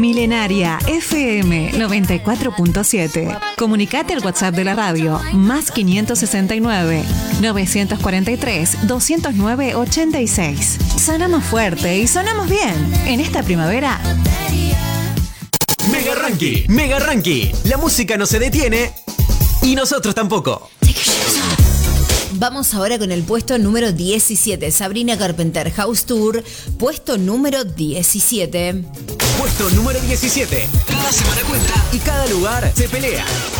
Milenaria FM 94.7. Comunicate al WhatsApp de la radio más 569 943 209 86. Sonamos fuerte y sonamos bien. En esta primavera. Mega Ranking. La música no se detiene y nosotros tampoco. Vamos ahora con el puesto número 17. Sabrina Carpenter, House Tour, puesto número 17. Puesto número 17. Cada semana cuenta y cada lugar se pelea.